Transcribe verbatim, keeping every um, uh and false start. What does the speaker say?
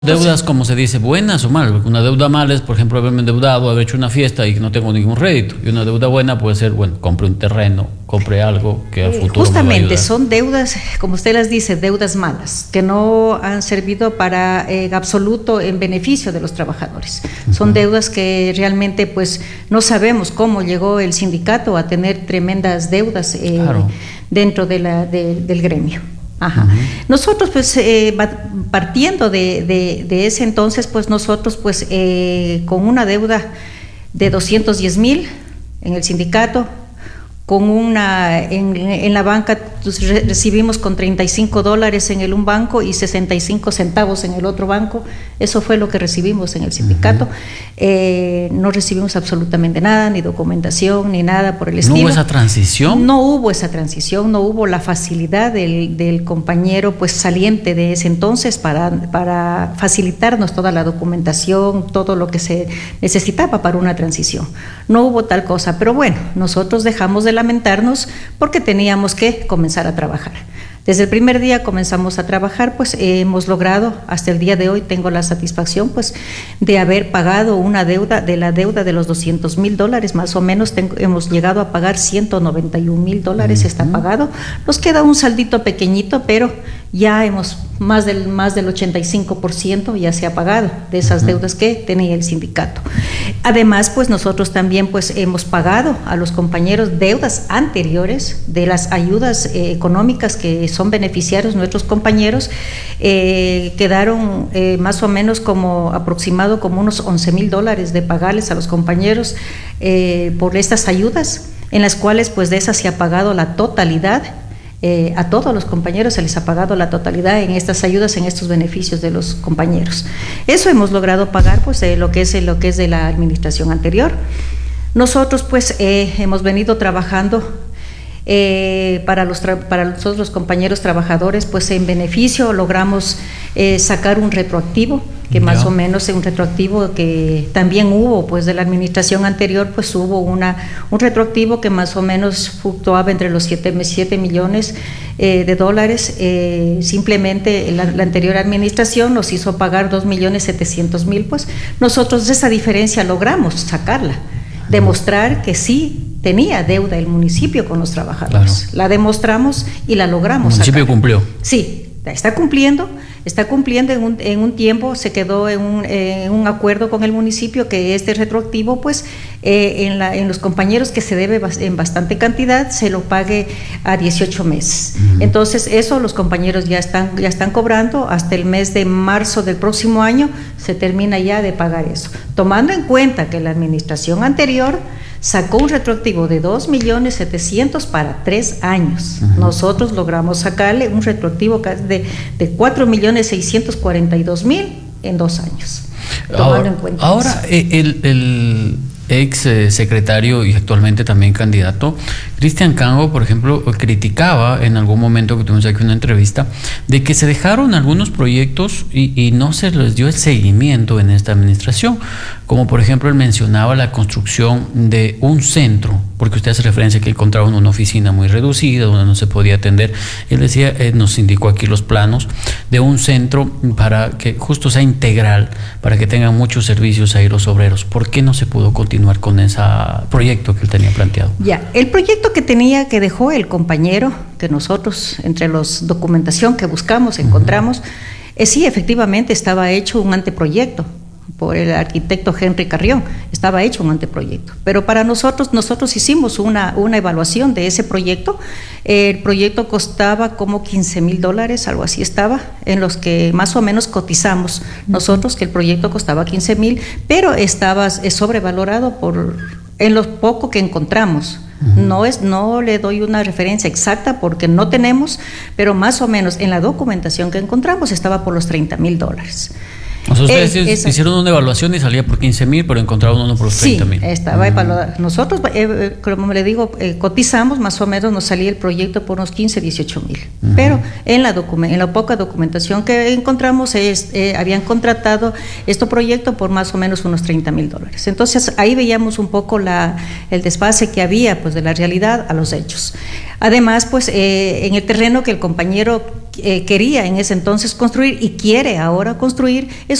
Deudas, como se dice, buenas o malas. Una deuda mala es, por ejemplo, haberme endeudado, haber hecho una fiesta y que no tengo ningún rédito. Y una deuda buena puede ser, bueno, compre un terreno, compre algo que al futuro Justamente me va a ayudar. Son deudas, como usted las dice, deudas malas, que no han servido para eh, en absoluto en beneficio de los trabajadores. Uh-huh. Son deudas que realmente pues no sabemos cómo llegó el sindicato a tener tremendas deudas eh, claro. dentro de la, de, del gremio. Ajá. Uh-huh. Nosotros pues eh, partiendo de, de, de ese entonces pues nosotros pues eh, con una deuda de doscientos diez mil en el sindicato, con una en, en la banca pues, re, recibimos con treinta y cinco dólares en el un banco y sesenta y cinco centavos en el otro banco. Eso fue lo que recibimos en el sindicato. Uh-huh. eh, no recibimos absolutamente nada, ni documentación, ni nada por el estilo. ¿No hubo esa transición? No hubo esa transición, no hubo la facilidad del, del compañero pues saliente de ese entonces para, para facilitarnos toda la documentación, todo lo que se necesitaba para una transición. No hubo tal cosa, pero bueno, nosotros dejamos de lamentarnos porque teníamos que comenzar a trabajar. Desde el primer día comenzamos a trabajar, pues eh, hemos logrado, hasta el día de hoy tengo la satisfacción pues de haber pagado una deuda, de la deuda de los doscientos mil dólares, más o menos tengo, hemos llegado a pagar ciento noventa y un mil dólares, uh-huh. está pagado. Nos queda un saldito pequeñito, pero ya hemos, más del, más del ochenta y cinco por ciento ya se ha pagado de esas uh-huh. deudas que tenía el sindicato. Además, pues nosotros también pues hemos pagado a los compañeros deudas anteriores de las ayudas eh, económicas que son beneficiarios nuestros compañeros, eh, quedaron eh, más o menos como aproximado como unos once mil dólares de pagarles a los compañeros eh, por estas ayudas, en las cuales pues de esas se ha pagado la totalidad. Eh, a todos los compañeros se les ha pagado la totalidad en estas ayudas, en estos beneficios de los compañeros. Eso hemos logrado pagar pues de lo que es lo que es de la administración anterior. Nosotros pues eh, hemos venido trabajando Eh, para, los tra- para nosotros los compañeros trabajadores, pues en beneficio logramos eh, sacar un retroactivo, que yeah. más o menos es un retroactivo que también hubo pues de la administración anterior, pues hubo una, un retroactivo que más o menos fluctuaba entre los siete millones eh, de dólares. Eh, simplemente la, la anterior administración nos hizo pagar dos millones setecientos mil, pues nosotros esa diferencia logramos sacarla, demostrar que sí tenía deuda el municipio con los trabajadores. Claro. La demostramos y la logramos. El municipio sacar. Cumplió. Sí, está cumpliendo, está cumpliendo en un, en un tiempo, se quedó en un, en un acuerdo con el municipio que este retroactivo, pues eh, en, la, en los compañeros que se debe en bastante cantidad, se lo pague a dieciocho meses. Uh-huh. Entonces eso los compañeros ya están, ya están cobrando, hasta el mes de marzo del próximo año se termina ya de pagar eso. Tomando en cuenta que la administración anterior sacó un retroactivo de dos millones setecientos para tres años. Uh-huh. Nosotros logramos sacarle un retroactivo de, de cuatro millones seiscientos cuarenta y dos mil en dos años. Tomando ahora, en cuenta ahora eso. el, el ex secretario y actualmente también candidato, Cristian Cango, por ejemplo, criticaba en algún momento que tuvimos aquí una entrevista de que se dejaron algunos proyectos y, y no se les dio el seguimiento en esta administración, como por ejemplo él mencionaba la construcción de un centro, porque usted hace referencia a que encontraba una oficina muy reducida donde no se podía atender. Él decía, eh, nos indicó aquí los planos de un centro para que justo sea integral, para que tengan muchos servicios ahí los obreros. ¿Por qué no se pudo continuar con ese proyecto que él tenía planteado? Ya, el proyecto que tenía, que dejó el compañero, que nosotros entre los documentación que buscamos encontramos, uh-huh. eh, sí, efectivamente estaba hecho un anteproyecto por el arquitecto Henry Carrión, estaba hecho un anteproyecto, pero para nosotros, nosotros hicimos una, una evaluación de ese proyecto. El proyecto costaba como quince mil dólares, algo así estaba, en los que más o menos cotizamos nosotros, que el proyecto costaba quince mil, pero estaba sobrevalorado por, en lo poco que encontramos. Uh-huh. No es, no le doy una referencia exacta porque no tenemos, pero más o menos en la documentación que encontramos estaba por los treinta mil dólares. O sea, ustedes eh, esa, hicieron una evaluación y salía por quince mil, pero encontraron uno por los treinta mil. Sí, estaba uh-huh. evaluada. Nosotros, eh, como le digo, eh, cotizamos, más o menos nos salía el proyecto por unos quince, dieciocho mil. Uh-huh. Pero en la, document- en la poca documentación que encontramos, es, eh, habían contratado este proyecto por más o menos unos treinta mil dólares. Entonces, ahí veíamos un poco la, el desfase que había pues, de la realidad a los hechos. Además, pues, eh, en el terreno que el compañero eh, quería en ese entonces construir y quiere ahora construir es